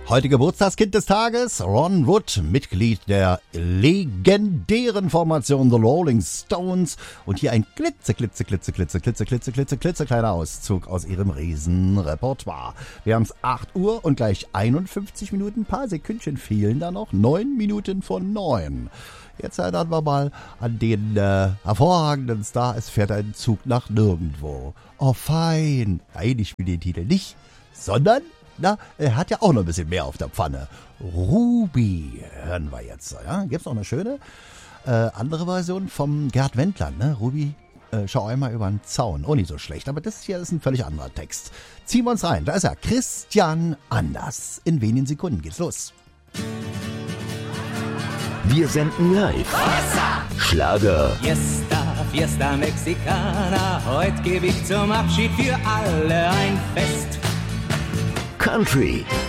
Heute Geburtstagskind des Tages, Ron Wood, Mitglied der legendären Formation The Rolling Stones. Und hier ein klitzekleiner Auszug aus ihrem Riesenrepertoire. Wir haben es 8 Uhr und gleich 51 Minuten, ein paar Sekündchen fehlen da noch, 9 Minuten von 9. Jetzt erinnern wir mal an den hervorragenden Star, es fährt ein Zug nach nirgendwo. Oh fein, nein, ich will den Titel nicht, sondern... Na, er hat ja auch noch ein bisschen mehr auf der Pfanne. Ruby hören wir jetzt. Ja? Gibt's noch eine schöne andere Version vom Gerd Wendland, ne? Ruby, schau einmal über den Zaun. Oh, nicht so schlecht, aber das hier ist ein völlig anderer Text. Ziehen wir uns rein. Da ist er, Christian Anders. In wenigen Sekunden geht's los. Wir senden live. Schlager, Fiesta Mexicana. Heute gebe ich zum Abschied für alle ein Fest. Country,